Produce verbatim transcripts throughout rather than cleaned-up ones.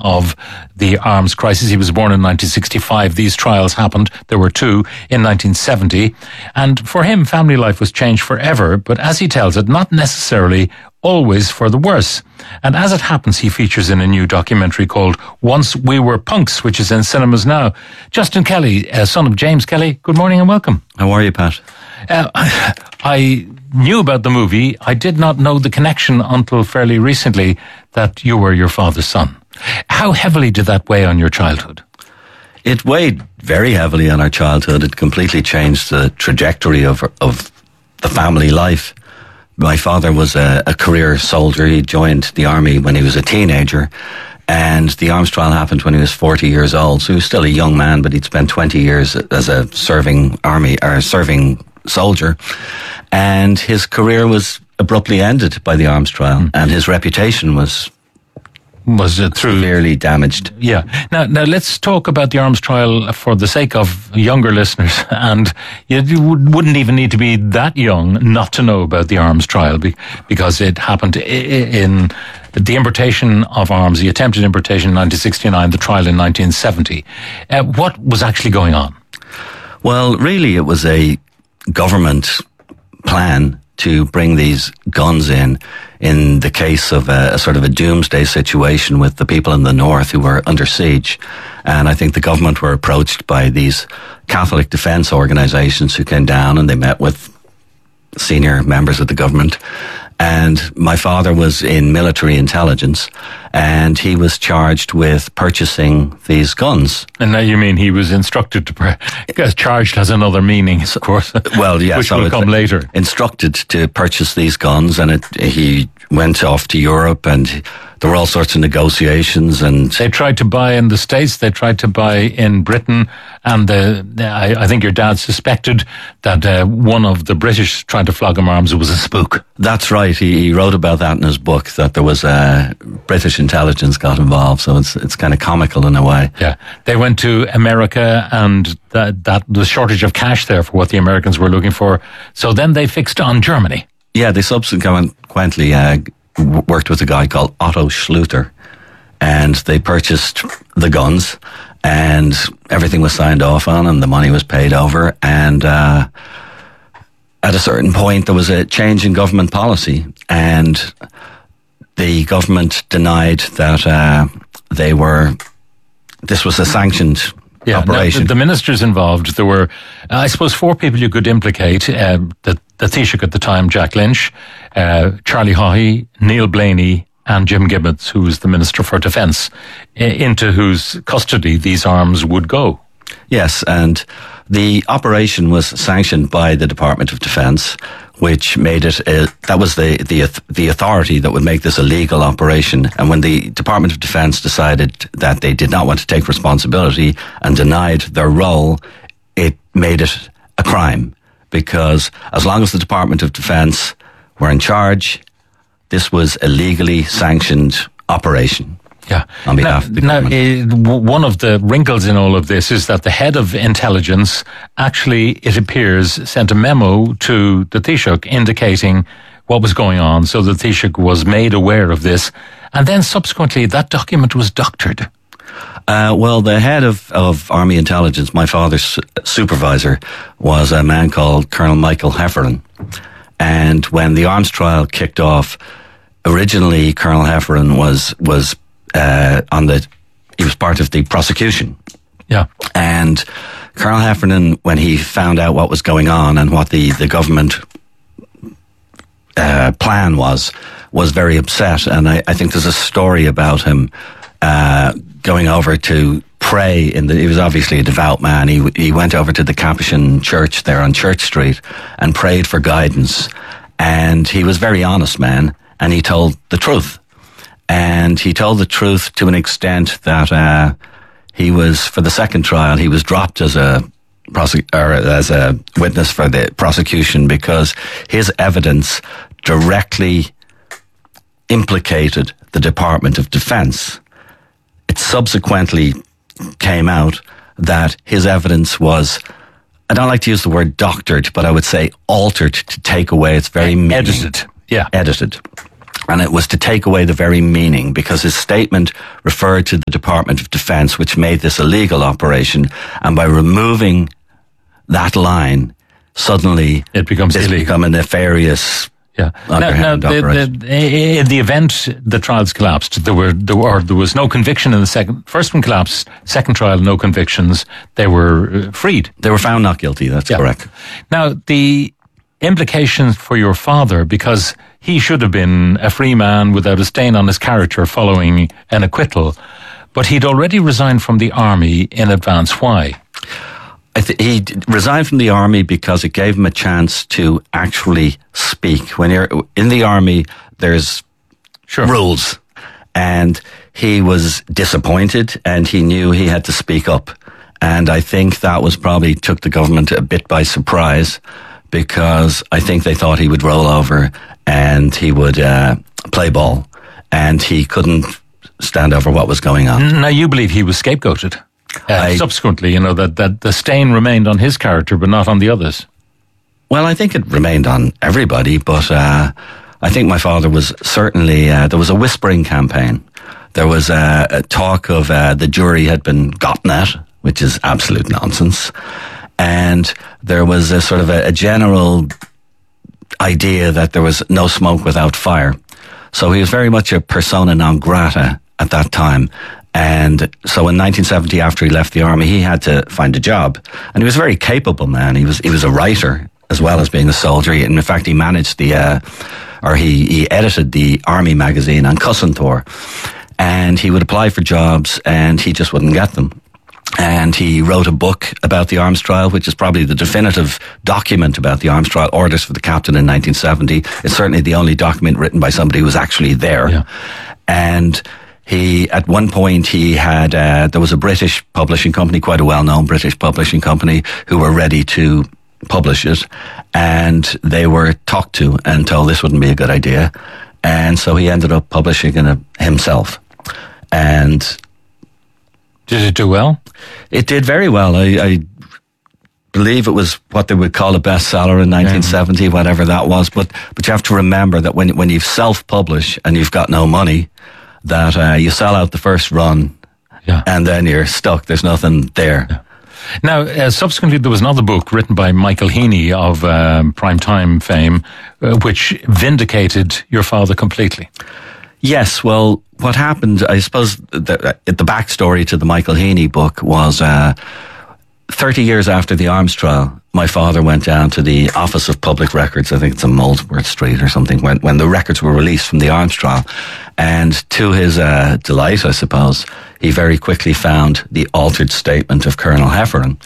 of the arms crisis. He was born in nineteen sixty-five. These trials happened. There were two in nineteen seventy. And for him, family life was changed forever. But as he tells it, not necessarily always for the worse. And as it happens, he features in a new documentary called Once We Were Punks, which is in cinemas now. Justin Kelly, uh, son of James Kelly, good morning and welcome. How are you, Pat? Uh, I knew about the movie. I did not know the connection until fairly recently that you were your father's son. How heavily did that weigh on your childhood? It weighed very heavily on our childhood. It completely changed the trajectory of of the family life. My father was a, a career soldier. He joined the army when he was a teenager, and the arms trial happened when he was forty years old. So he was still a young man, but he'd spent twenty years as a serving army or serving soldier, and his career was abruptly ended by the arms trial, mm. and his reputation was was it through severely damaged. Yeah. Now, now let's talk about the arms trial for the sake of younger listeners. And you, you wouldn't even need to be that young not to know about the arms trial, because it happened in the importation of arms, the attempted importation in nineteen sixty-nine, the trial in nineteen seventy. Uh, what was actually going on? Well, really, it was a government plan to bring these guns in, in the case of a, a sort of a doomsday situation with the people in the north who were under siege. And I think the government were approached by these Catholic defence organisations who came down and they met with senior members of the government. And my father was in military intelligence, and he was charged with purchasing these guns. And now you mean he was instructed to, pur- because charged has another meaning, of course. Well, yes, which will come later. Instructed to purchase these guns, and it, he went off to Europe, and there were all sorts of negotiations. And they tried to buy in the States, they tried to buy in Britain, and the, I, I think your dad suspected that uh, one of the British trying to flog him arms was a spook. That's right. He, he wrote about that in his book, that there was a British intelligence got involved. So it's it's kind of comical in a way. Yeah, they went to America, and that that the shortage of cash there for what the Americans were looking for. So then they fixed on Germany. Yeah, they subsequently uh, worked with a guy called Otto Schluter, and they purchased the guns, and everything was signed off on, and the money was paid over, and uh, at a certain point there was a change in government policy, and the government denied that uh, they were, this was a sanctioned yeah, operation. Now, the, the ministers involved, there were, uh, I suppose, four people you could implicate. Uh, the, the Taoiseach at the time, Jack Lynch, uh, Charlie Haughey, Neil Blaney, and Jim Gibbons, who was the Minister for Defence, into whose custody these arms would go. Yes, and the operation was sanctioned by the Department of Defence, which made it, a, that was the, the the authority that would make this a legal operation. And when the Department of Defence decided that they did not want to take responsibility and denied their role, it made it a crime. Because as long as the Department of Defence were in charge, this was a legally sanctioned operation. Yeah. On behalf of the now, government. Now, uh, one of the wrinkles in all of this is that the head of intelligence actually, it appears, sent a memo to the Taoiseach indicating what was going on. So the Taoiseach was made aware of this. And then subsequently, that document was doctored. Uh, well, the head of, of Army Intelligence, my father's supervisor, was a man called Colonel Michael Heffernan. And when the arms trial kicked off, originally Colonel Heffernan was was uh, on the he was part of the prosecution. Yeah. And Colonel Heffernan, when he found out what was going on and what the the government uh, plan was, was very upset. And I, I think there's a story about him uh, going over to pray in the, he was obviously a devout man. He he went over to the Capuchin church there on Church Street and prayed for guidance. And he was a very honest man, and he told the truth. And he told the truth to an extent that uh, he was, for the second trial, he was dropped as a prosec- or as a witness for the prosecution because his evidence directly implicated the Department of Defence. It subsequently came out that his evidence was, I don't like to use the word doctored, but I would say altered to take away its very meaning. Edited. Yeah. Edited. And it was to take away the very meaning, because his statement referred to the Department of Defense, which made this a legal operation. And by removing that line, suddenly it becomes it's illegal. become a nefarious Yeah. Now, now the, the, in the event the trials collapsed, there were there were there was no conviction in the second. First one collapsed. Second trial, no convictions. They were uh, freed. They were found not guilty. That's yeah. correct. Now the implications for your father, because he should have been a free man without a stain on his character following an acquittal, but he'd already resigned from the army in advance. Why? I th- he d- resigned from the army because it gave him a chance to actually speak. When you're in the army, there's sure. rules. And he was disappointed, and he knew he had to speak up. And I think that was probably took the government a bit by surprise, because I think they thought he would roll over and he would uh, play ball, and he couldn't stand over what was going on. Now, you believe he was scapegoated? Uh, I, subsequently, you know, that, that the stain remained on his character, but not on the others. Well, I think it remained on everybody, but uh, I think my father was certainly, uh, there was a whispering campaign. There was a, a talk of uh, the jury had been gotten at, which is absolute nonsense. And there was a sort of a, a general idea that there was no smoke without fire. So he was very much a persona non grata at that time. And so in nineteen seventy, after he left the army, he had to find a job. And he was a very capable man. He was he was a writer as well as being a soldier. And in fact, he managed the, uh, or he, he edited the army magazine on Cussentor. And he would apply for jobs and he just wouldn't get them. And he wrote a book about the arms trial, which is probably the definitive document about the arms trial, Orders for the Captain in nineteen seventy. It's certainly the only document written by somebody who was actually there. Yeah. And he, at one point, he had, uh, there was a British publishing company, quite a well-known British publishing company, who were ready to publish it. And they were talked to and told this wouldn't be a good idea. And so he ended up publishing it himself. And did it do well? It did very well. I, I believe it was what they would call a bestseller in nineteen seventy, yeah. whatever that was. But but you have to remember that when when you self-publish and you've got no money, that uh, you sell out the first run, yeah. and then you're stuck. There's nothing there. Yeah. Now, uh, subsequently, there was another book written by Michael Heaney of um, Primetime fame, uh, which vindicated your father completely. Yes, well, what happened, I suppose, the, the backstory to the Michael Heaney book was uh, thirty years after the arms trial, my father went down to the Office of Public Records, I think it's on Molesworth Street or something, when, when the records were released from the arms trial. And to his uh, delight, I suppose, he very quickly found the altered statement of Colonel Hefferon.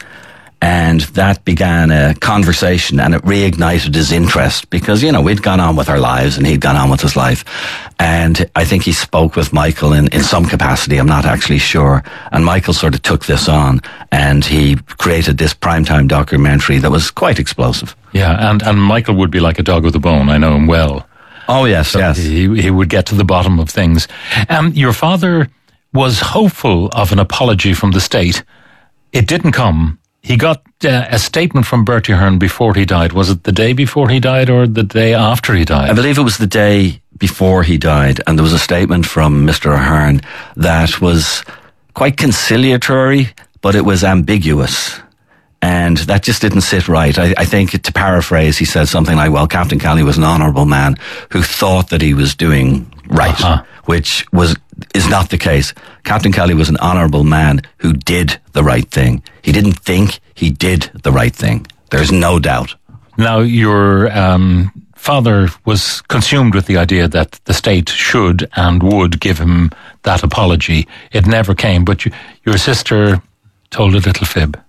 And that began a conversation, and it reignited his interest because, you know, we'd gone on with our lives and he'd gone on with his life. And I think he spoke with Michael in, in some capacity, I'm not actually sure. And Michael sort of took this on and he created this primetime documentary that was quite explosive. Yeah, and, and Michael would be like a dog with a bone. I know him well. Oh, yes, so yes. He, he would get to the bottom of things. Um, your father was hopeful of an apology from the state. It didn't come. He got uh, a statement from Bertie Ahern before he died. Was it the day before he died or the day after he died? I believe it was the day before he died. And there was a statement from Mister Ahern that was quite conciliatory, but it was ambiguous. And that just didn't sit right. I, I think, to paraphrase, he said something like, well, Captain Kelly was an honourable man who thought that he was doing right, uh-huh. which was is not the case. Captain Kelly was an honourable man who did the right thing. He didn't think, he did the right thing. There's no doubt. Now, your um, father was consumed with the idea that the state should and would give him that apology. It never came, but you, your sister told a little fib.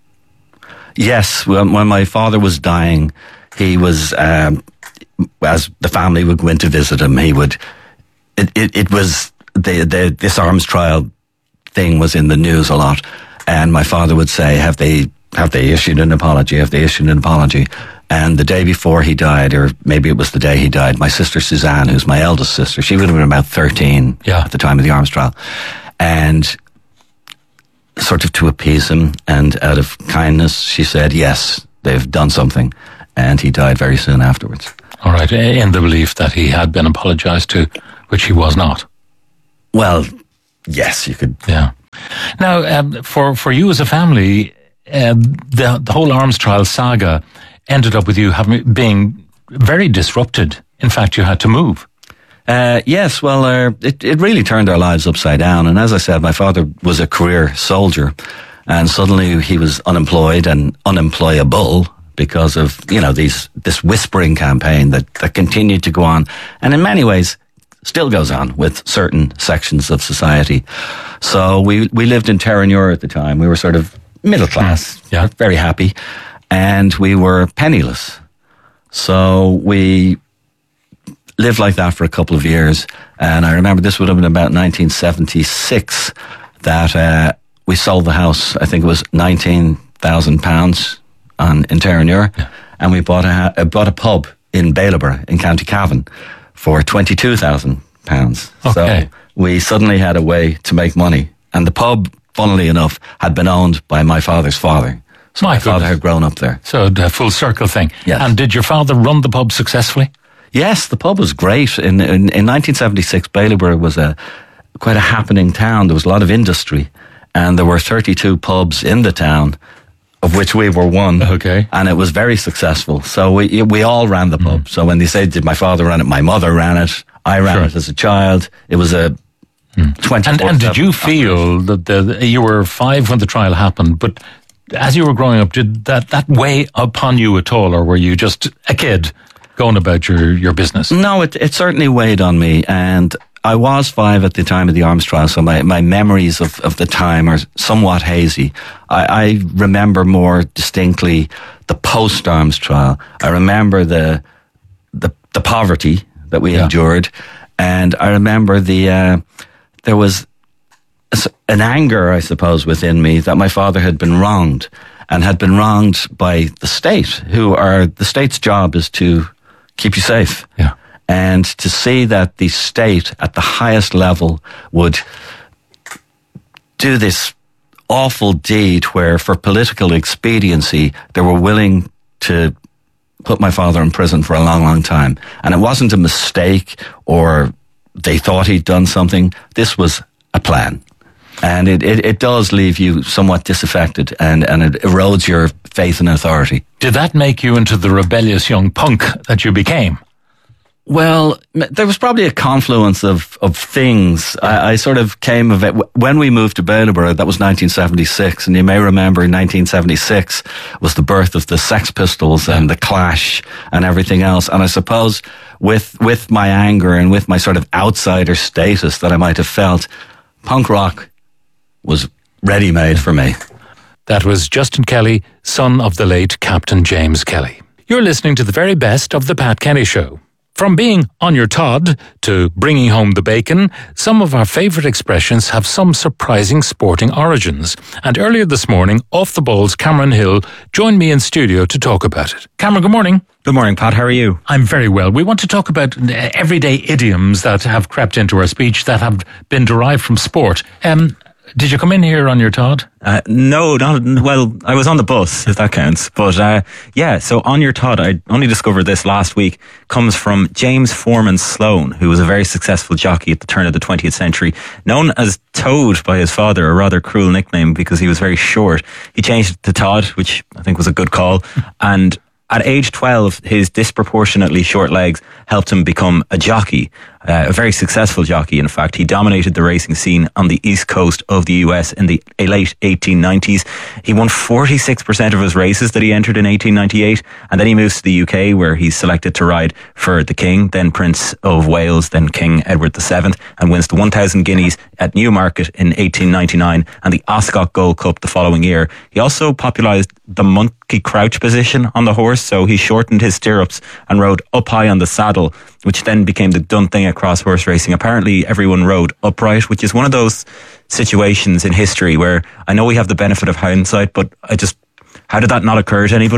Yes, when, when my father was dying, he was, um, as the family would go in to visit him, he would, it, it, it was, the, the, this arms trial thing was in the news a lot, and my father would say, have they, have they issued an apology? Have they issued an apology? And the day before he died, or maybe it was the day he died, my sister Suzanne, who's my eldest sister, she would have been about thirteen yeah. at the time of the arms trial, and sort of to appease him and out of kindness, she said, yes, they've done something. And he died very soon afterwards. All right, in the belief that he had been apologised to which he was not. Well, yes, you could. Yeah. Now, um, for, for you as a family, uh, the, the whole arms trial saga ended up with you having being very disrupted. In fact, you had to move. Uh, yes, well, uh, it, it really turned our lives upside down. And as I said, my father was a career soldier, and suddenly he was unemployed and unemployable because of, you know, these this whispering campaign that, that continued to go on, and in many ways still goes on with certain sections of society. So we we lived in Terenure at the time. We were sort of middle class, yeah, very happy, and we were penniless. So we lived like that for a couple of years, and I remember this would have been about nineteen seventy-six that uh, we sold the house. I think it was nineteen thousand pounds on in Terenure, yeah. and we bought a uh, bought a pub in Bailieborough in County Cavan for twenty-two thousand pounds. Okay. So we suddenly had a way to make money, and the pub, funnily enough, had been owned by my father's father. So my, my father had grown up there. So the full circle thing. Yes. And did your father run the pub successfully? Yes, the pub was great. In in, in nineteen seventy-six, Bailieborough was a quite a happening town. There was a lot of industry, and there were thirty-two pubs in the town, of which we were one. Okay. And it was very successful. So we we all ran the pub. Mm. So when they said, did my father run it, my mother ran it. I ran sure. it as a child. It was a mm. twenty-four And, and did you feel that the, you were five when the trial happened, but as you were growing up, did that, that weigh upon you at all, or were you just a kid going about your, your business? No, it, it certainly weighed on me, and I was five at the time of the arms trial, so my, my memories of, of the time are somewhat hazy. I, I remember more distinctly the post-arms trial. I remember the the, the poverty that we yeah. endured, and I remember the uh, there was an anger, I suppose, within me that my father had been wronged, and had been wronged by the state, who are, the state's job is to keep you safe. Yeah. And to see that the state at the highest level would do this awful deed where, for political expediency, they were willing to put my father in prison for a long, long time. And it wasn't a mistake or they thought he'd done something. This was a plan. And it, it, it does leave you somewhat disaffected, and, and it erodes your faith in authority. Did that make you into the rebellious young punk that you became? Well, there was probably a confluence of, of things. I, I sort of came of it. When we moved to Bailieborough, that was nineteen seventy-six, and you may remember nineteen seventy-six was the birth of the Sex Pistols yeah. and the Clash and everything else. And I suppose with, with my anger and with my sort of outsider status that I might have felt, punk rock was ready-made for me. That was Justin Kelly, son of the late Captain James Kelly. You're listening to the very best of The Pat Kenny Show. From being on your Todd to bringing home the bacon, some of our favourite expressions have some surprising sporting origins. And earlier this morning, Off the Ball's Cameron Hill joined me in studio to talk about it. Cameron, good morning. Good morning, Pat. How are you? I'm very well. We want to talk about everyday idioms that have crept into our speech that have been derived from sport. Um, Did you come in here on your Todd? Uh, no, not, well, I was on the bus, if that counts. But, uh, yeah, so on your Todd, I only discovered this last week, comes from James Foreman Sloan, who was a very successful jockey at the turn of the twentieth century, known as Toad by his father, a rather cruel nickname because he was very short. He changed it to Todd, which I think was a good call. And at age twelve, his disproportionately short legs helped him become a jockey, uh, a very successful jockey, in fact. He dominated the racing scene on the east coast of the U S in the late eighteen nineties. He won forty-six percent of his races that he entered in eighteen ninety-eight, and then he moves to the U K, where he's selected to ride for the King, then Prince of Wales, then King Edward the Seventh, and wins the one thousand guineas at Newmarket in eighteen ninety-nine and the Ascot Gold Cup the following year. He also popularised the monkey crouch position on the horse, so he shortened his stirrups and rode up high on the saddle, which then became the done thing across horse racing. Apparently everyone rode upright, which is one of those situations in history where I know we have the benefit of hindsight, but I just, how did that not occur to anybody?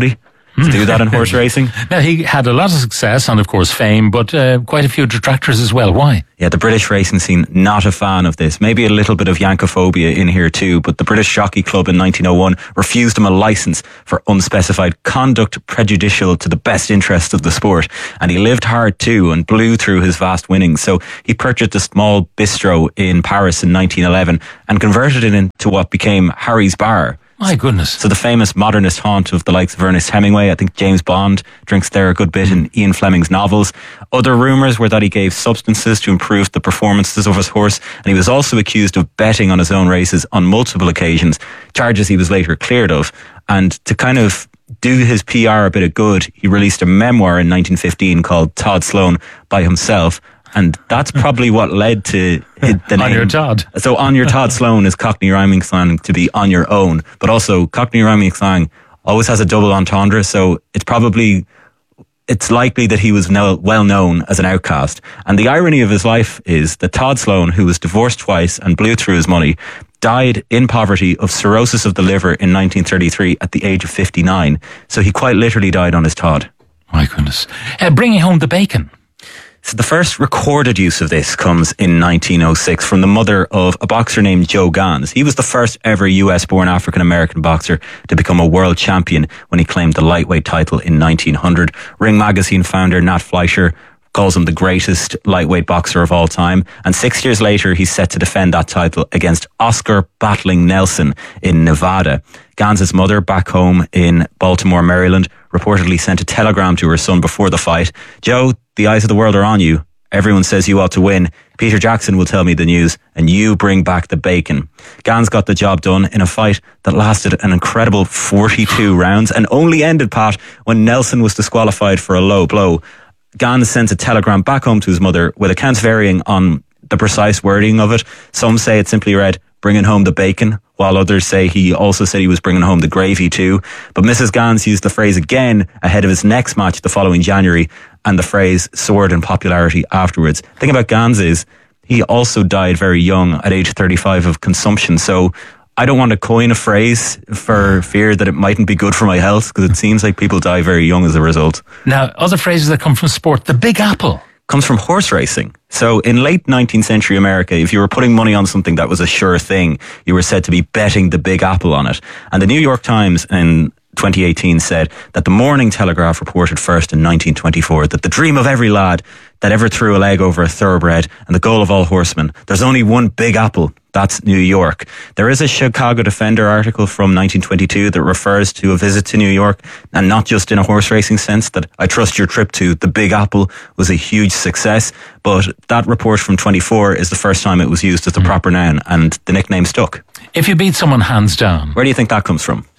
to do that in horse racing. Now, he had a lot of success and, of course, fame, but uh, quite a few detractors as well. Why? Yeah, the British racing scene, not a fan of this. Maybe a little bit of Yankophobia in here too, but the British Jockey Club in nineteen oh one refused him a licence for unspecified conduct prejudicial to the best interests of the sport. And he lived hard too and blew through his vast winnings. So he purchased a small bistro in Paris in nineteen eleven and converted it into what became Harry's Bar. My goodness. So the famous modernist haunt of the likes of Ernest Hemingway. I think James Bond drinks there a good bit in Ian Fleming's novels. Other rumours were that he gave substances to improve the performances of his horse, and he was also accused of betting on his own races on multiple occasions, charges he was later cleared of. And to kind of do his P R a bit of good, he released a memoir in nineteen fifteen called Todd Sloan by himself. And that's probably what led to the name. On Your Todd. So On Your Todd Sloan is Cockney rhyming slang to be on your own. But also Cockney rhyming slang always has a double entendre. So it's probably, it's likely that he was now well known as an outcast. And the irony of his life is that Todd Sloan, who was divorced twice and blew through his money, died in poverty of cirrhosis of the liver in nineteen thirty-three at the age of fifty-nine. So he quite literally died on his Todd. My goodness. Uh, bringing home the bacon. So the first recorded use of this comes in nineteen oh six from the mother of a boxer named Joe Gans. He was the first ever U S-born African-American boxer to become a world champion when he claimed the lightweight title in nineteen hundred. Ring Magazine founder Nat Fleischer calls him the greatest lightweight boxer of all time. And six years later, he's set to defend that title against Oscar Battling Nelson in Nevada. Gans's mother, back home in Baltimore, Maryland, reportedly sent a telegram to her son before the fight. Joe, the eyes of the world are on you. Everyone says you ought to win. Peter Jackson will tell me the news, and you bring back the bacon. Gans got the job done in a fight that lasted an incredible forty-two rounds and only ended, Pat, when Nelson was disqualified for a low blow. Gans sends a telegram back home to his mother with accounts varying on the precise wording of it. Some say it simply read, bringing home the bacon, while others say he also said he was bringing home the gravy too. But Missus Gans used the phrase again ahead of his next match the following January, and the phrase soared in popularity afterwards. The thing about Gans is he also died very young at age thirty-five of consumption. So I don't want to coin a phrase for fear that it mightn't be good for my health, because it seems like people die very young as a result. Now, other phrases that come from sport, the Big Apple. Comes from horse racing. So in late nineteenth century America, if you were putting money on something that was a sure thing, you were said to be betting the Big Apple on it. And the New York Times in twenty eighteen said that the Morning Telegraph reported first in nineteen twenty-four that the dream of every lad that ever threw a leg over a thoroughbred and the goal of all horsemen, there's only one Big Apple. That's New York. There is a Chicago Defender article from nineteen twenty-two that refers to a visit to New York, and not just in a horse racing sense, that I trust your trip to the Big Apple was a huge success. But that report from twenty-four is the first time it was used as a proper noun, and the nickname stuck. If you beat someone hands down. Where do you think that comes from?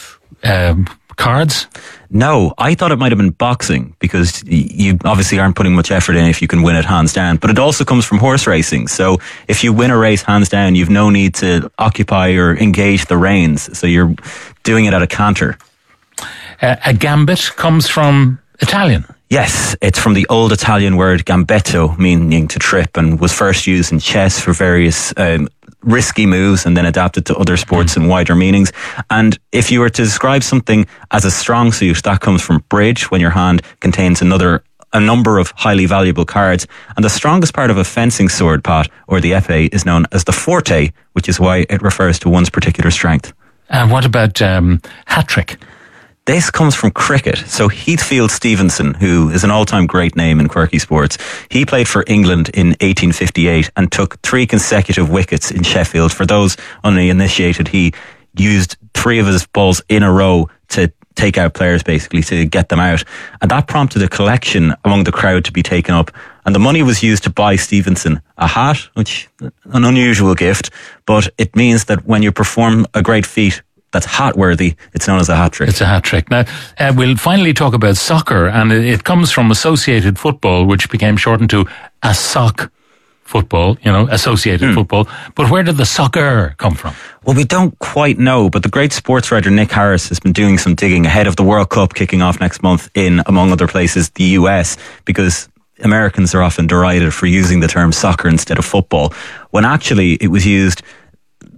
Um, cards? No, I thought it might have been boxing, because you obviously aren't putting much effort in if you can win it hands down. But it also comes from horse racing. So if you win a race hands down, you've no need to occupy or engage the reins. So you're doing it at a canter. Uh, a gambit comes from Italian. Yes, it's from the old Italian word gambetto, meaning to trip, and was first used in chess for various um, risky moves, and then adapted to other sports mm. in wider meanings. And if you were to describe something as a strong suit, that comes from bridge, when your hand contains another a number of highly valuable cards. And the strongest part of a fencing sword, Pat, or the epee, is known as the forte, which is why it refers to one's particular strength. And what about um, hat-trick? This comes from cricket. So Heathfield Stevenson, who is an all-time great name in quirky sports, he played for England in eighteen fifty-eight and took three consecutive wickets in Sheffield. For those uninitiated, he used three of his balls in a row to take out players, basically, to get them out. And that prompted a collection among the crowd to be taken up. And the money was used to buy Stevenson a hat, which an unusual gift, but it means that when you perform a great feat that's hat-worthy, it's known as a hat-trick. It's a hat-trick. Now, uh, we'll finally talk about soccer, and it, it comes from associated football, which became shortened to a sock football, you know, associated mm. football. But where did the soccer come from? Well, we don't quite know, but the great sports writer Nick Harris has been doing some digging ahead of the World Cup kicking off next month in, among other places, the U S, because Americans are often derided for using the term soccer instead of football, when actually it was used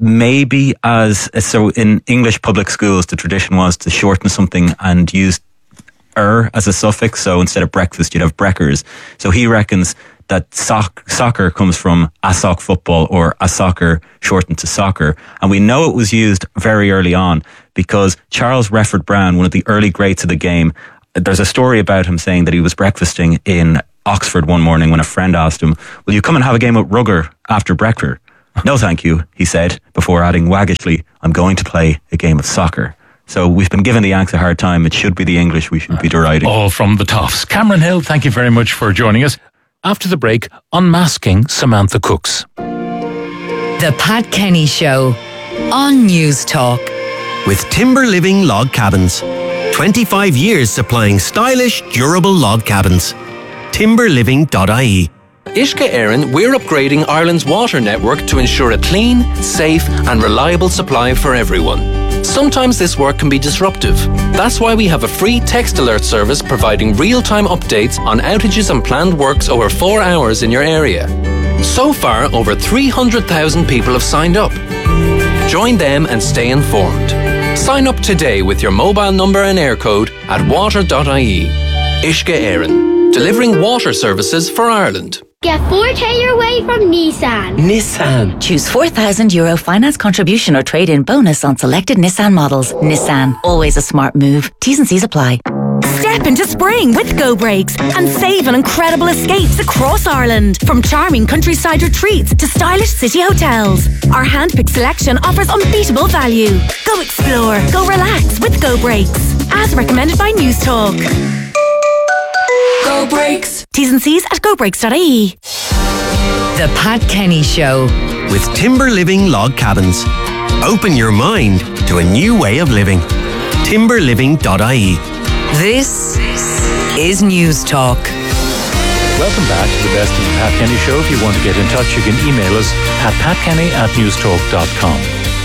maybe as, so in English public schools, the tradition was to shorten something and use er as a suffix. So instead of breakfast, you'd have brekkers. So he reckons that soc- soccer comes from a sock football or a soccer shortened to soccer. And we know it was used very early on because Charles Refford Brown, one of the early greats of the game, there's a story about him saying that he was breakfasting in Oxford one morning when a friend asked him, will you come and have a game at rugger after breakfast? No, thank you, he said, before adding waggishly, I'm going to play a game of soccer. So we've been giving the Yanks a hard time. It should be the English we should be deriding. All from the toffs. Cameron Hill, thank you very much for joining us. After the break, unmasking Samantha Cooks. The Pat Kenny Show on News Talk. With Timber Living Log Cabins. twenty-five years supplying stylish, durable log cabins. timber living dot I E. Uisce Éireann, we're upgrading Ireland's water network to ensure a clean, safe and reliable supply for everyone. Sometimes this work can be disruptive. That's why we have a free text alert service providing real-time updates on outages and planned works over four hours in your area. So far, over three hundred thousand people have signed up. Join them and stay informed. Sign up today with your mobile number and air code at water dot I E. Uisce Éireann, delivering water services for Ireland. Get four K your way from Nissan. Nissan. Choose four thousand euro finance contribution or trade-in bonus on selected Nissan models. Nissan, always a smart move. T's and C's apply. Step into spring with Go Brakes and save on incredible escapes across Ireland. From charming countryside retreats to stylish city hotels. Our hand-picked selection offers unbeatable value. Go explore, go relax with Go Brakes. As recommended by News Talk. Go Brakes. T's and C's at go brakes dot I E. The Pat Kenny Show. With Timber Living Log Cabins. Open your mind to a new way of living. timber living dot I E. This is News Talk. Welcome back to the Best of the Pat Kenny Show. If you want to get in touch, you can email us at patkenny at newstalk dot com.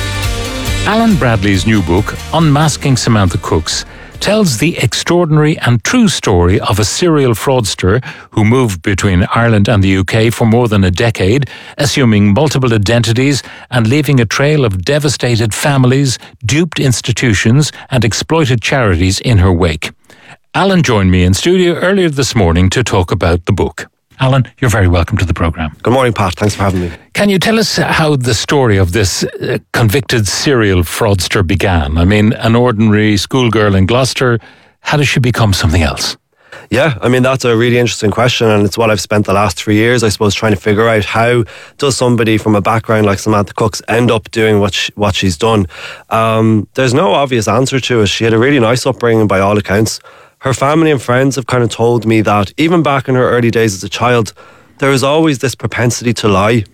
Alan Bradley's new book, Unmasking Samantha Cooks, tells the extraordinary and true story of a serial fraudster who moved between Ireland and the U K for more than a decade, assuming multiple identities and leaving a trail of devastated families, duped institutions and exploited charities in her wake. Alan joined me in studio earlier this morning to talk about the book. Alan, you're very welcome to the programme. Good morning, Pat. Thanks for having me. Can you tell us how the story of this uh, convicted serial fraudster began? I mean, an ordinary schoolgirl in Gloucester, how does she become something else? Yeah, I mean, that's a really interesting question, and it's what I've spent the last three years, I suppose, trying to figure out how does somebody from a background like Samantha Cooks end up doing what she, what she's done. Um, there's no obvious answer to it. She had a really nice upbringing by all accounts. Her family and friends have kind of told me that even back in her early days as a child, there was always this propensity to lie,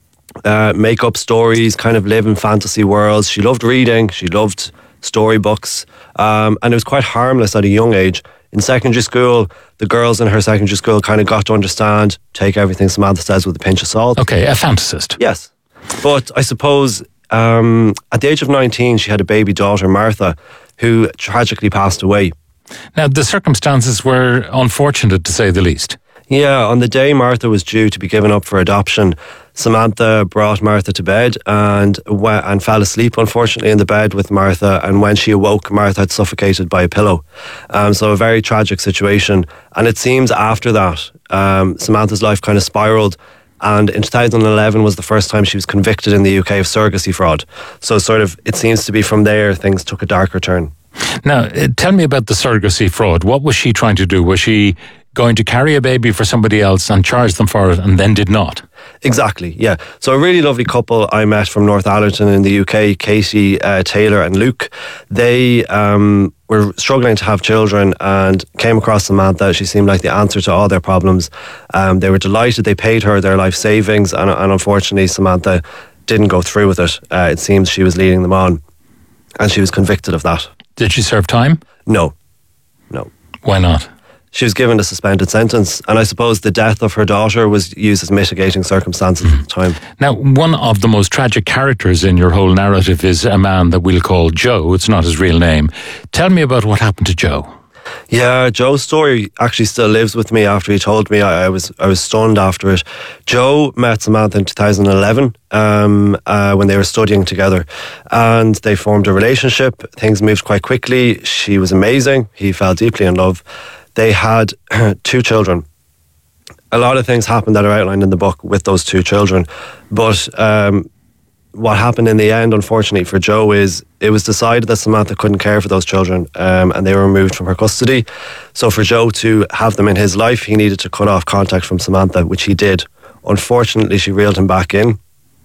uh, make up stories, kind of live in fantasy worlds. She loved reading, she loved storybooks, um, and it was quite harmless at a young age. In secondary school, the girls in her secondary school kind of got to understand, take everything Samantha says with a pinch of salt. Okay, a fantasist. Yes. But I suppose um, at the age of nineteen, she had a baby daughter, Martha, who tragically passed away. Now, the circumstances were unfortunate, to say the least. Yeah, on the day Martha was due to be given up for adoption, Samantha brought Martha to bed and went, and fell asleep, unfortunately, in the bed with Martha. And when she awoke, Martha had suffocated by a pillow. Um, so a very tragic situation. And it seems after that, um, Samantha's life kind of spiraled. And in two thousand eleven was the first time she was convicted in the U K of surrogacy fraud. So sort of, it seems to be from there, things took a darker turn. Now, uh, tell me about the surrogacy fraud. What was she trying to do? Was she going to carry a baby for somebody else and charge them for it and then did not? Exactly, yeah. So a really lovely couple I met from North Allerton in the U K, Katie uh, Taylor and Luke. They um, were struggling to have children and came across Samantha. She seemed like the answer to all their problems. Um, they were delighted. They paid her their life savings and, and unfortunately Samantha didn't go through with it. Uh, it seems she was leading them on and she was convicted of that. Did she serve time? No, no. Why not? She was given a suspended sentence, and I suppose the death of her daughter was used as mitigating circumstances mm. at the time. Now, one of the most tragic characters in your whole narrative is a man that we'll call Joe. It's not his real name. Tell me about what happened to Joe. Yeah, Joe's story actually still lives with me after he told me. I, I was I was stunned after it. Joe met Samantha in two thousand eleven um, uh, when they were studying together, and they formed a relationship. Things moved quite quickly. She was amazing. He fell deeply in love. They had two children. A lot of things happened that are outlined in the book with those two children, but um, what happened in the end, unfortunately for Joe, is it was decided that Samantha couldn't care for those children, um, and they were removed from her custody. So for Joe to have them in his life, he needed to cut off contact from Samantha, which he did. Unfortunately, she reeled him back in.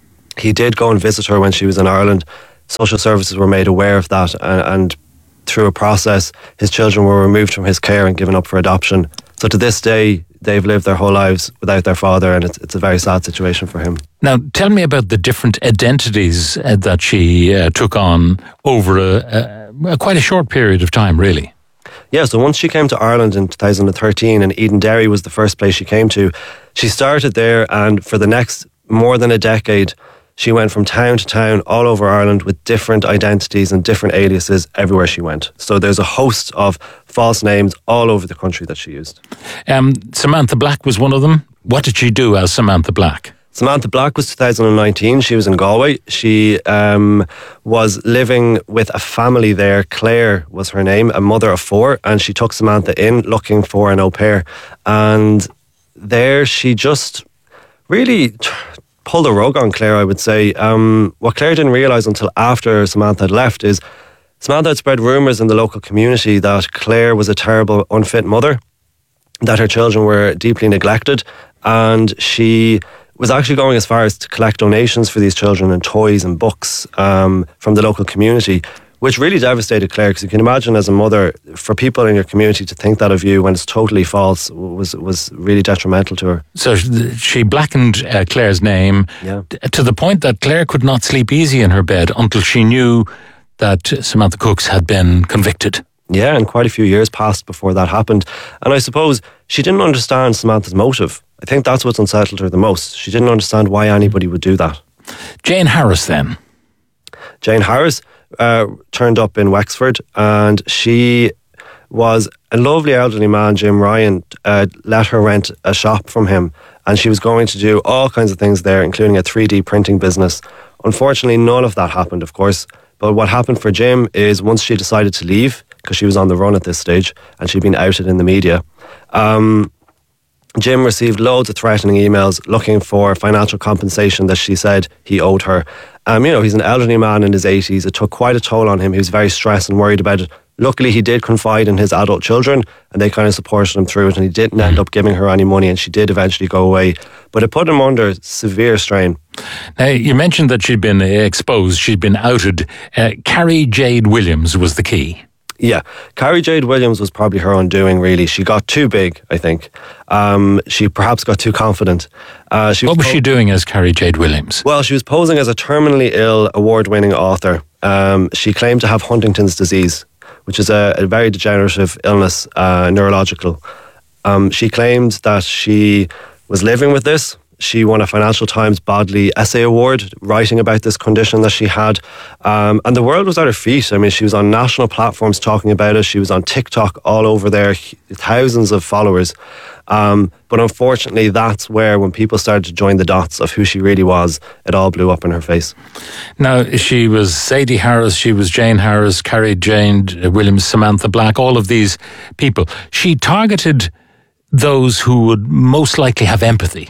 He did go and visit her when she was in Ireland. Social services were made aware of that, and, and through a process, his children were removed from his care and given up for adoption. So to this day, they've lived their whole lives without their father, and it's, it's a very sad situation for him. Now, tell me about the different identities uh, that she uh, took on over a, a, a quite a short period of time, really. Yeah, so once she came to Ireland in two thousand thirteen, and Eden Derry was the first place she came to, she started there, and for the next more than a decade, she went from town to town all over Ireland with different identities and different aliases everywhere she went. So there's a host of false names all over the country that she used. Um, Samantha Black was one of them. What did she do as Samantha Black? Samantha Black was two thousand nineteen. She was in Galway. She um, was living with a family there. Claire was her name, a mother of four, and she took Samantha in looking for an au pair. And there she just really t- pulled a rug on Claire, I would say. Um, what Claire didn't realise until after Samantha had left is Samantha had spread rumours in the local community that Claire was a terrible, unfit mother, that her children were deeply neglected, and she was actually going as far as to collect donations for these children and toys and books um, from the local community, which really devastated Claire, because you can imagine as a mother, for people in your community to think that of you when it's totally false was was really detrimental to her. So she blackened uh, Claire's name yeah. to the point that Claire could not sleep easy in her bed until she knew that Samantha Cooks had been convicted. Yeah, and quite a few years passed before that happened. And I suppose she didn't understand Samantha's motive. I think that's what's unsettled her the most. She didn't understand why anybody would do that. Jane Harris then. Jane Harris uh, turned up in Wexford, and she was a lovely elderly man. Jim Ryan uh, let her rent a shop from him, and she was going to do all kinds of things there, including a three D printing business. Unfortunately, none of that happened, of course. But what happened for Jim is once she decided to leave, because she was on the run at this stage and she'd been outed in the media, um, Jim received loads of threatening emails looking for financial compensation that she said he owed her. Um, you know, he's an elderly man in his eighties. It took quite a toll on him. He was very stressed and worried about it. Luckily, he did confide in his adult children, and they kind of supported him through it, and he didn't end up giving her any money, and she did eventually go away. But it put him under severe strain. Now, you mentioned that she'd been exposed, she'd been outed. Uh, Carrie Jade Williams was the key. Yeah, Carrie Jade Williams was probably her undoing, really. She got too big, I think. Um, she perhaps got too confident. Uh, she was what was po- she doing as Carrie Jade Williams? Well, she was posing as a terminally ill, award-winning author. Um, she claimed to have Huntington's disease, which is a, a very degenerative illness, uh, neurological. Um, she claimed that she was living with this. She won a Financial Times Bodley Essay Award writing about this condition that she had. Um, and the world was at her feet. I mean, she was on national platforms talking about it. She was on TikTok all over there, thousands of followers. Um, but unfortunately, that's where, when people started to join the dots of who she really was, it all blew up in her face. Now, she was Sadie Harris, she was Jane Harris, Carrie Jade Williams, Samantha Black, all of these people. She targeted those who would most likely have empathy.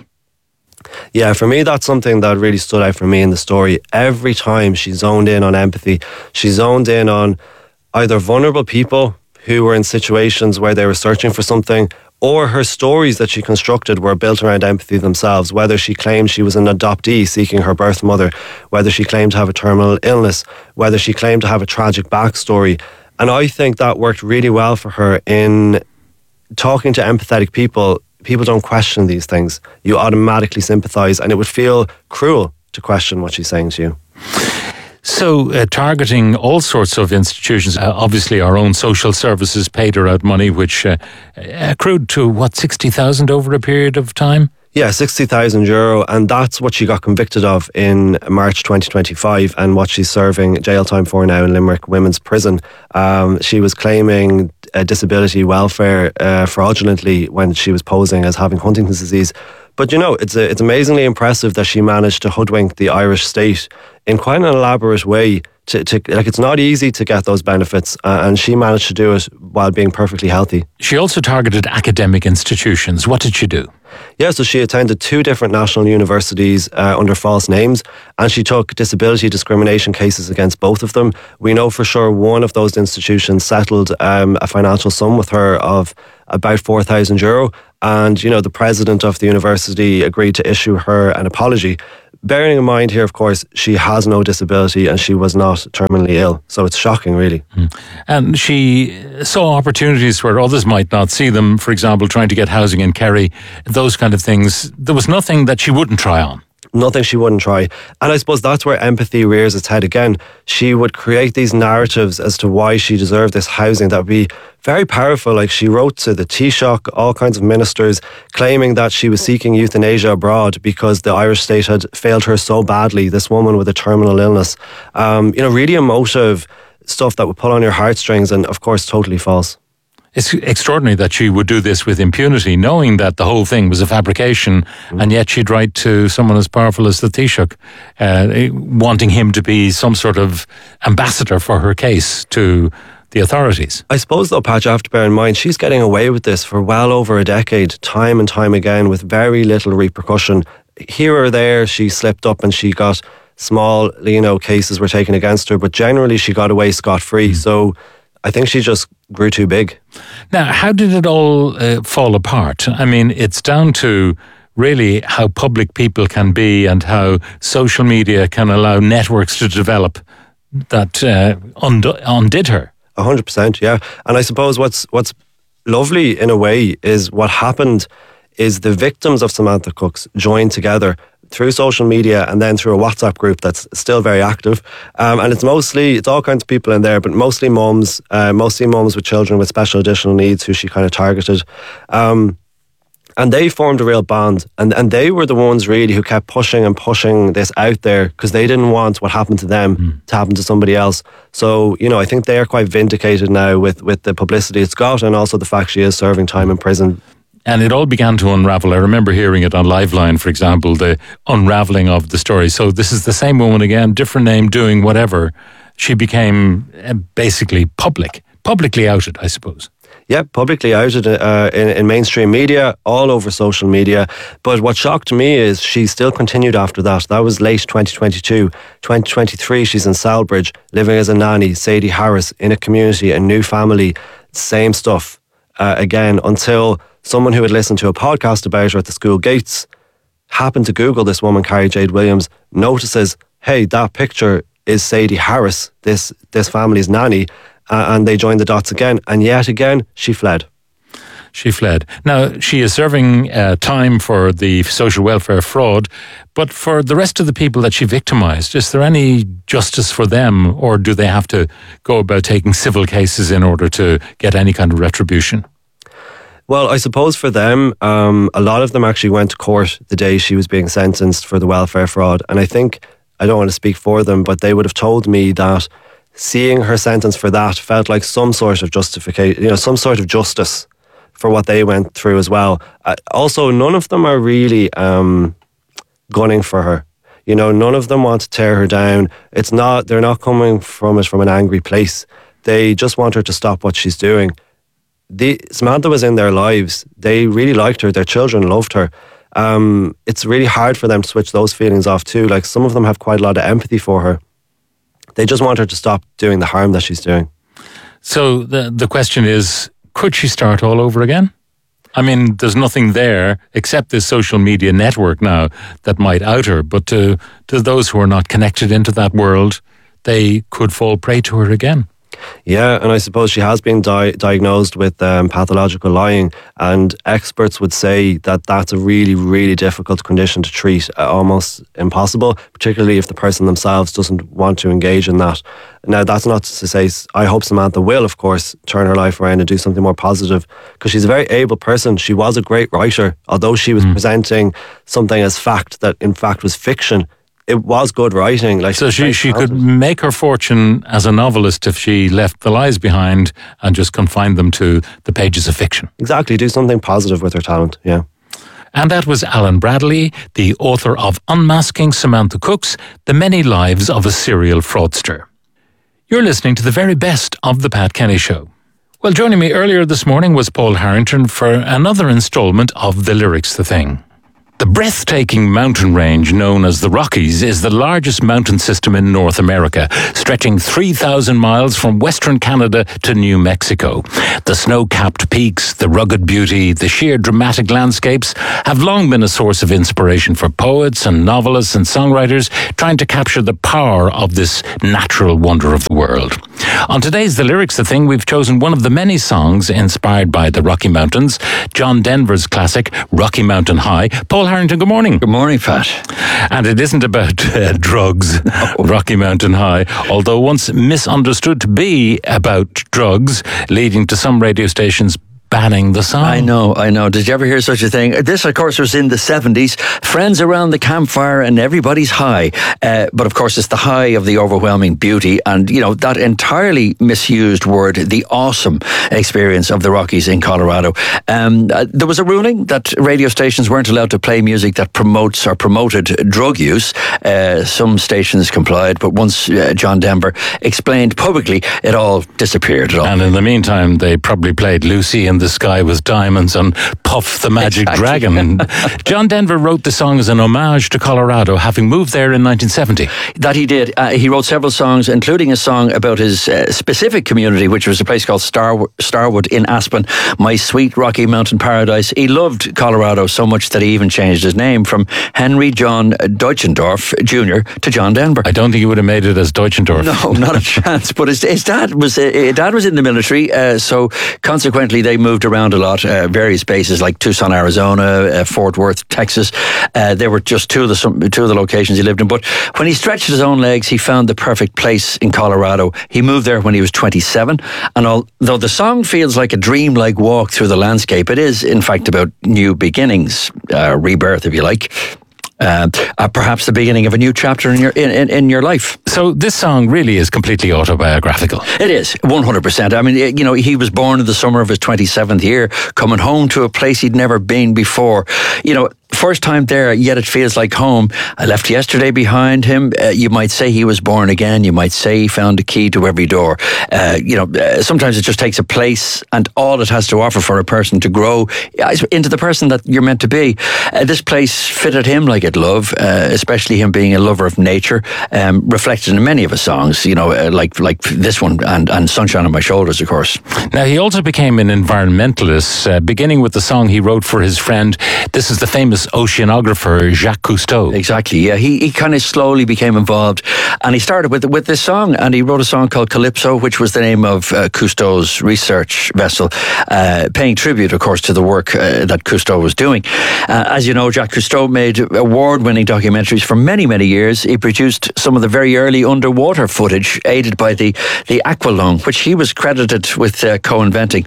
Yeah, for me, that's something that really stood out for me in the story. Every time she zoned in on empathy, she zoned in on either vulnerable people who were in situations where they were searching for something, or her stories that she constructed were built around empathy themselves, whether she claimed she was an adoptee seeking her birth mother, whether she claimed to have a terminal illness, whether she claimed to have a tragic backstory. And I think that worked really well for her in talking to empathetic people. People don't question these things. You automatically sympathise, and it would feel cruel to question what she's saying to you. So, uh, targeting all sorts of institutions, uh, obviously our own social services paid her out money, which uh, accrued to, what, sixty thousand over a period of time? Yeah, sixty thousand euro, and that's what she got convicted of in March twenty twenty-five, and what she's serving jail time for now in Limerick Women's Prison. Um, she was claiming uh, disability welfare uh, fraudulently when she was posing as having Huntington's disease. But you know, it's a, it's amazingly impressive that she managed to hoodwink the Irish state in quite an elaborate way. To, to like, it's not easy to get those benefits, uh, and she managed to do it while being perfectly healthy. She also targeted academic institutions. What did she do? Yeah, so she attended two different national universities uh, under false names, and she took disability discrimination cases against both of them. We know for sure one of those institutions settled um, a financial sum with her of about four thousand euro, and you know, the president of the university agreed to issue her an apology. Bearing in mind here, of course, she has no disability and she was not terminally ill. So it's shocking, really. Mm. And she saw opportunities where others might not see them. For example, trying to get housing in Kerry, those kind of things. There was nothing that she wouldn't try on. Nothing she wouldn't try. And I suppose that's where empathy rears its head again. She would create these narratives as to why she deserved this housing that would be very powerful. Like, she wrote to the Taoiseach, all kinds of ministers, claiming that she was seeking euthanasia abroad because the Irish state had failed her so badly, this woman with a terminal illness. Um, you know, really emotive stuff that would pull on your heartstrings, and of course totally false. It's extraordinary that she would do this with impunity, knowing that the whole thing was a fabrication, mm. and yet she'd write to someone as powerful as the Taoiseach, uh, wanting him to be some sort of ambassador for her case to the authorities. I suppose, though, Pat, you have to bear in mind, she's getting away with this for well over a decade, time and time again, with very little repercussion. Here or there, she slipped up and she got small, you know, cases were taken against her, but generally she got away scot-free. Mm. So I think she just grew too big. Now, how did it all uh, fall apart? I mean, it's down to really how public people can be and how social media can allow networks to develop that uh, und- undid her. A hundred percent, yeah. And I suppose what's what's lovely in a way is what happened is the victims of Samantha Cooks joined together through social media and then through a WhatsApp group that's still very active. Um, and it's mostly, it's all kinds of people in there, but mostly mums, uh, mostly mums with children with special additional needs who she kind of targeted. Um, and they formed a real bond. And, and they were the ones really who kept pushing and pushing this out there because they didn't want what happened to them mm. to happen to somebody else. So, you know, I think they are quite vindicated now with, with the publicity it's got, and also the fact she is serving time in prison. And it all began to unravel. I remember hearing it on Liveline, for example, the unraveling of the story. So this is the same woman again, different name, doing whatever. She became uh, basically public, publicly outed, I suppose. Yeah, publicly outed uh, in, in mainstream media, all over social media. But what shocked me is she still continued after that. That was late twenty twenty-two. twenty twenty-three, she's in Salbridge, living as a nanny, Sadie Harris, in a community, a new family, same stuff uh, again, until someone who had listened to a podcast about her at the school gates happened to Google this woman, Carrie Jade Williams, notices, hey, that picture is Sadie Harris, this this family's nanny, uh, and they joined the dots again, and yet again, she fled. She fled. Now, she is serving uh, time for the social welfare fraud, but for the rest of the people that she victimised, is there any justice for them, or do they have to go about taking civil cases in order to get any kind of retribution? Well, I suppose for them, um, a lot of them actually went to court the day she was being sentenced for the welfare fraud. And I think, I don't want to speak for them, but they would have told me that seeing her sentence for that felt like some sort of justification, you know, some sort of justice for what they went through as well. Uh, also, none of them are really um, gunning for her. You know, none of them want to tear her down. It's not, they're not coming from it from an angry place. They just want her to stop what she's doing. The, Samantha was in their lives. They really liked her. Their children loved her. Um, it's really hard for them to switch those feelings off too. Like, some of them have quite a lot of empathy for her. They just want her to stop doing the harm that she's doing. So the the question is, could she start all over again? I mean, there's nothing there except this social media network now that might out her. But to, to those who are not connected into that world, they could fall prey to her again. Yeah, and I suppose she has been di- diagnosed with um, pathological lying, and experts would say that that's a really, really difficult condition to treat, uh, almost impossible, particularly if the person themselves doesn't want to engage in that. Now, that's not to say, I hope Samantha will, of course, turn her life around and do something more positive, because she's a very able person. She was a great writer, although she was mm. presenting something as fact that in fact was fiction. it was good writing. Like so, she she could make her fortune as a novelist if she left the lies behind and just confined them to the pages of fiction. Exactly, do something positive with her talent. Yeah. And that was Alan Bradley, the author of Unmasking Samantha Cooks, The Many Lives of a Serial Fraudster. You're listening to the very best of The Pat Kenny Show. Well, joining me earlier this morning was Paul Harrington for another instalment of The Lyrics the Thing. The breathtaking mountain range known as the Rockies is the largest mountain system in North America, stretching three thousand miles from western Canada to New Mexico. The snow-capped peaks, the rugged beauty, the sheer dramatic landscapes have long been a source of inspiration for poets and novelists and songwriters trying to capture the power of this natural wonder of the world. On today's The Lyrics the Thing, we've chosen one of the many songs inspired by the Rocky Mountains, John Denver's classic, Rocky Mountain High. Paul Harrington, good morning. Good morning, Pat. And it isn't about uh, drugs, no. Rocky Mountain High, although once misunderstood to be about drugs, leading to some radio stations banning the song. I know, I know. Did you ever hear such a thing? This, of course, was in the seventies. Friends around the campfire and everybody's high. Uh, but, of course, it's the high of the overwhelming beauty and, you know, that entirely misused word, the awesome experience of the Rockies in Colorado. Um, uh, there was a ruling that radio stations weren't allowed to play music that promotes or promoted drug use. Uh, some stations complied, but once uh, John Denver explained publicly, it all disappeared. It all. And in the meantime, they probably played Lucy in the Sky with Diamonds and Puff the Magic exactly. Dragon. John Denver wrote the song as an homage to Colorado, having moved there in nineteen seventy. That he did. Uh, he wrote several songs, including a song about his uh, specific community, which was a place called Star- Starwood in Aspen, my sweet Rocky Mountain paradise. He loved Colorado so much that he even changed his name from Henry John Deutschendorf Junior to John Denver. I don't think he would have made it as Deutschendorf. No, not a chance. But his, his dad was uh, his dad was in the military, uh, so consequently they moved around a lot, uh, various bases like Tucson, Arizona, uh, Fort Worth, Texas. Uh, they were just two of the some, two of the locations he lived in. But when he stretched his own legs, he found the perfect place in Colorado. He moved there when he was twenty-seven, and although the song feels like a dream-like walk through the landscape, it is in fact about new beginnings, uh, rebirth, if you like. Uh, uh, perhaps the beginning of a new chapter in your in, in, in your life. So this song really is completely autobiographical. It is, one hundred percent. I mean, you know, he was born in the summer of his twenty-seventh year, coming home to a place he'd never been before. You know, first time there, yet it feels like home. I left yesterday behind him. Uh, you might say he was born again. You might say he found a key to every door. Uh, you know, uh, sometimes it just takes a place and all it has to offer for a person to grow into the person that you're meant to be. Uh, this place fitted him like love, uh, especially him being a lover of nature, um, reflected in many of his songs, you know, uh, like like this one and, and Sunshine on My Shoulders, of course. Now, he also became an environmentalist, uh, beginning with the song he wrote for his friend. This is the famous oceanographer, Jacques Cousteau. Exactly, yeah. He he kind of slowly became involved, and he started with, with this song, and he wrote a song called Calypso, which was the name of uh, Cousteau's research vessel, uh, paying tribute, of course, to the work uh, that Cousteau was doing. Uh, as you know, Jacques Cousteau made a award-winning documentaries for many, many years. He produced some of the very early underwater footage, aided by the, the Aqualung, which he was credited with uh, co-inventing.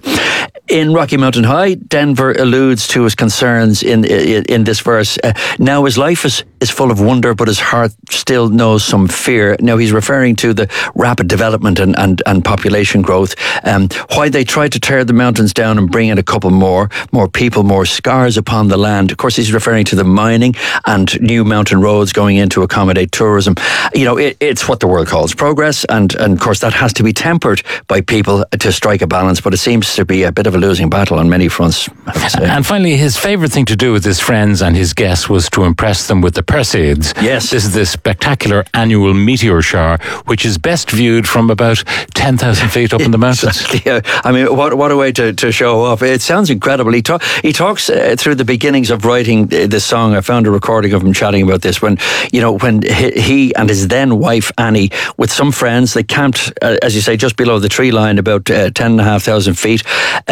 In Rocky Mountain High, Denver alludes to his concerns in in, in this verse. Uh, now his life is, is full of wonder, but his heart still knows some fear. Now he's referring to the rapid development and, and, and population growth. Um, why they tried to tear the mountains down and bring in a couple more, more people, more scars upon the land. Of course, he's referring to the mining and new mountain roads going in to accommodate tourism. You know, it, it's what the world calls progress, and, and of course that has to be tempered by people to strike a balance, but it seems to be a bit of a losing battle on many fronts, I would say. And finally, his favourite thing to do with his friends and his guests was to impress them with the Perseids. Yes. This is the spectacular annual meteor shower, which is best viewed from about ten thousand feet up in the mountains. Exactly. Yeah. I mean, what what a way to, to show off. It sounds incredible. He, talk, he talks uh, through the beginnings of writing this song. I found a recording of him chatting about this when, you know, when he and his then wife Annie, with some friends, they camped, uh, as you say, just below the tree line, about uh, ten and a half thousand feet. Uh,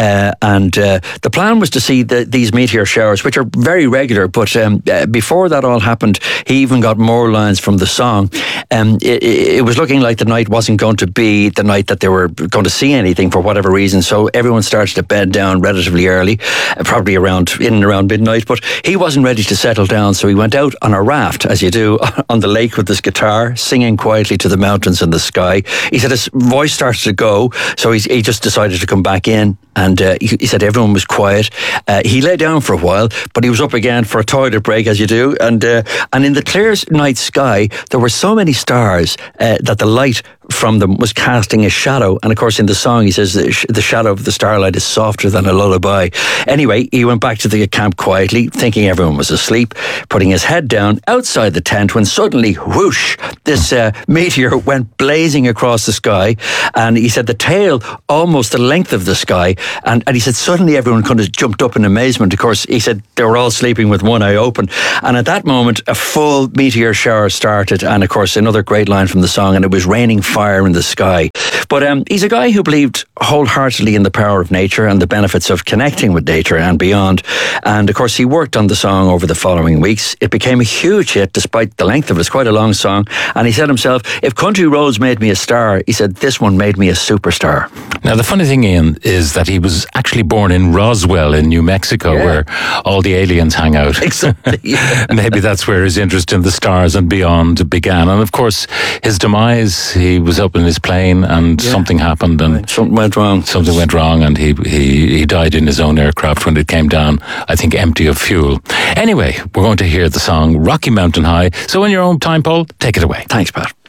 uh, and uh, the plan was to see the, these meteor showers, which are very regular. But um, uh, before that all happened, he even got more lines from the song. Um, it, it was looking like the night wasn't going to be the night that they were going to see anything for whatever reason. So everyone started to bed down relatively early, uh, probably around in and around midnight. But he wasn't ready to settle down, so he went out on a raft, as you do, on the lake with his guitar, singing quietly to the mountains and the sky. He said his voice started to go, so he, he just decided to come back in. And uh, he, he said everyone was quiet. Uh, he lay down for a while, but he was up again for a toilet break, as you do. And uh, and in the clear night sky, there were so many stars uh, that the light from them was casting a shadow. And of course, in the song, he says the, sh- the shadow of the starlight is softer than a lullaby. Anyway, he went back to the camp quietly, thinking everyone was asleep, putting his head down outside the tent when suddenly, whoosh, this uh, meteor went blazing across the sky. And he said the tail almost the length of the sky. And, and he said suddenly everyone kind of jumped up in amazement. Of course, he said they were all sleeping with one eye open. And at that moment, a full meteor shower started. And of course, another great line from the song, and it was raining fire in the sky. But um, he's a guy who believed wholeheartedly in the power of nature and the benefits of connecting with nature and beyond. And of course, he worked on the song over the following weeks. It became a huge hit despite the length of it. It's quite a long song. And he said himself, if Country Roads made me a star, he said, this one made me a superstar. Now, the funny thing, Ian, is that he was actually born in Roswell in New Mexico, yeah, where all the aliens hang out. Exactly. Yeah. Maybe that's where his interest in the stars and beyond began. And of course, his demise, he was up in his plane and yeah. something happened and something went wrong. Something went wrong and he, he, he died in his own aircraft when it came down, I think, empty of fuel. Anyway, we're going to hear the song Rocky Mountain High. So in your own time, Paul, take it away. Thanks, Pat.